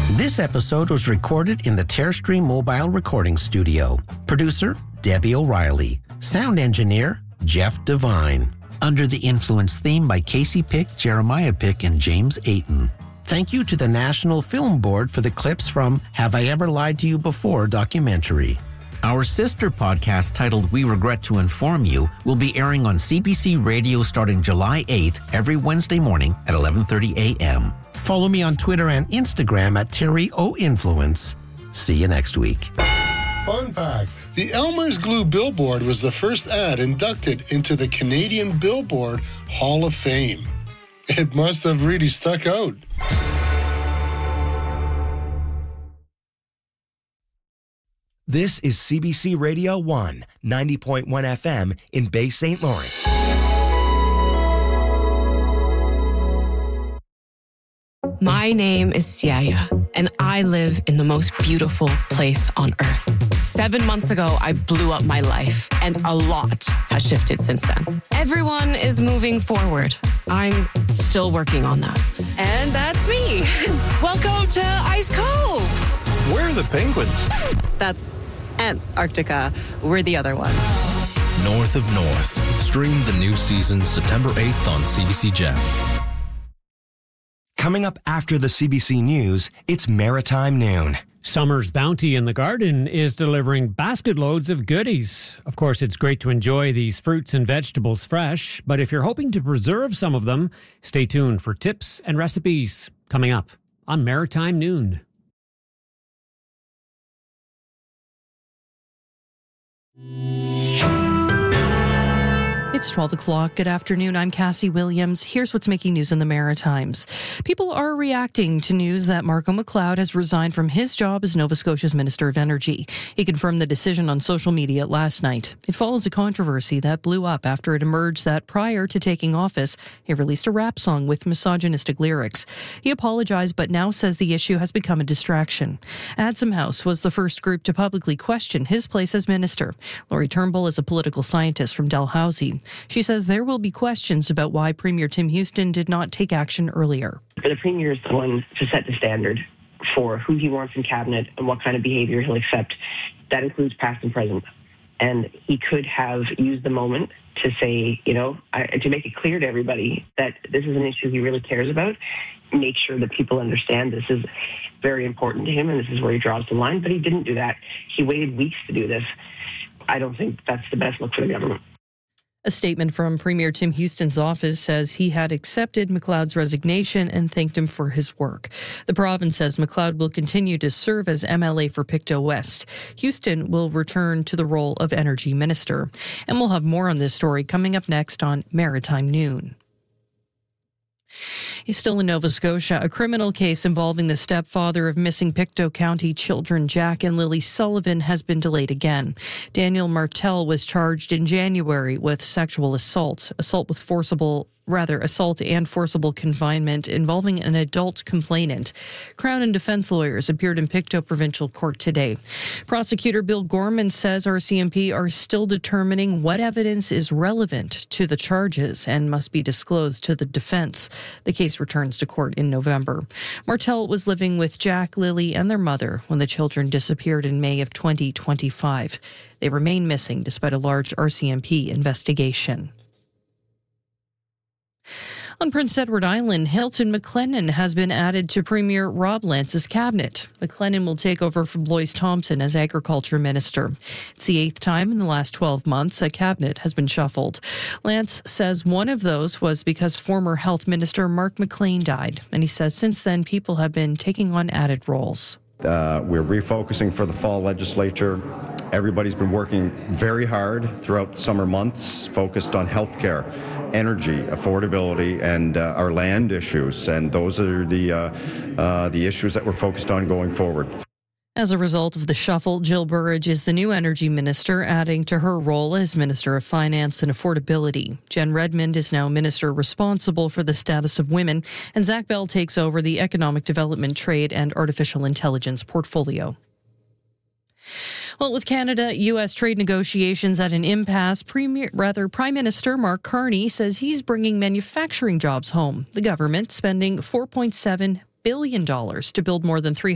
This episode was recorded in the Terrestream Mobile Recording Studio. Producer, Debbie O'Reilly. Sound engineer, Jeff Devine. Under the Influence theme by Casey Pick, Jeremiah Pick, and James Ayton. Thank you to the National Film Board for the clips from Have I Ever Lied to You Before documentary. Our sister podcast titled We Regret to Inform You will be airing on CBC Radio starting July 8th every Wednesday morning at 11:30 a.m. Follow me on Twitter and Instagram at Terry O Influence. See you next week. Fun fact, the Elmer's Glue billboard was the first ad inducted into the Canadian Billboard Hall of Fame. It must have really stuck out. This is CBC Radio 1, 90.1 FM in Bay St. Lawrence. My name is Siaya, and I live in the most beautiful place on earth. 7 months ago, I blew up my life, and a lot has shifted since then. Everyone is moving forward. I'm still working on that. And that's me. Welcome to Ice Cove. Where are the penguins? That's Antarctica. We're the other one. North of North. Stream the new season September 8th on CBC Gem. Coming up after the CBC News, it's Maritime Noon. Summer's Bounty in the Garden is delivering basket loads of goodies. Of course, it's great to enjoy these fruits and vegetables fresh, but if you're hoping to preserve some of them, stay tuned for tips and recipes coming up on Maritime Noon. It's 12 o'clock. Good afternoon. I'm Cassie Williams. Here's what's making news in the Maritimes. People are reacting to news that Marco McLeod has resigned from his job as Nova Scotia's Minister of Energy. He confirmed the decision on social media last night. It follows a controversy that blew up after it emerged that prior to taking office, he released a rap song with misogynistic lyrics. He apologized, but now says the issue has become a distraction. Adsum House was the first group to publicly question his place as minister. Laurie Turnbull is a political scientist from Dalhousie. She says there will be questions about why Premier Tim Houston did not take action earlier. The Premier is the one to set the standard for who he wants in cabinet and what kind of behaviour he'll accept. That includes past and present. And he could have used the moment to say, to make it clear to everybody that this is an issue he really cares about, make sure that people understand this is very important to him and this is where he draws the line. But he didn't do that. He waited weeks to do this. I don't think that's the best look for the government. A statement from Premier Tim Houston's office says he had accepted McLeod's resignation and thanked him for his work. The province says McLeod will continue to serve as MLA for Pictou West. Houston will return to the role of Energy Minister. And we'll have more on this story coming up next on Maritime Noon. Still in Nova Scotia, a criminal case involving the stepfather of missing Pictou County children Jack and Lily Sullivan has been delayed again. Daniel Martel was charged in January with sexual assault and forcible confinement involving an adult complainant. Crown and defense lawyers appeared in Pictou Provincial Court today. Prosecutor Bill Gorman says RCMP are still determining what evidence is relevant to the charges and must be disclosed to the defense. The case returns to court in November. Martel was living with Jack, Lily, and their mother when the children disappeared in May of 2025. They remain missing despite a large RCMP investigation. On Prince Edward Island, Hilton McLennan has been added to Premier Rob Lance's cabinet. McLennan will take over from Blois Thompson as Agriculture Minister. It's the 8th time in the last 12 months a cabinet has been shuffled. Lance says one of those was because former Health Minister Mark McLean died, and he says since then people have been taking on added roles. We're refocusing for the fall legislature. Everybody's been working very hard throughout the summer months, focused on healthcare, energy, affordability, and our land issues. And those are the issues that we're focused on going forward. As a result of the shuffle, Jill Burridge is the new energy minister, adding to her role as Minister of Finance and Affordability. Jen Redmond is now minister responsible for the status of women, and Zach Bell takes over the economic development, trade, and artificial intelligence portfolio. Well, with Canada-U.S. trade negotiations at an impasse, Prime Minister Mark Carney says he's bringing manufacturing jobs home. The government spending $4.7 billion to build more than 300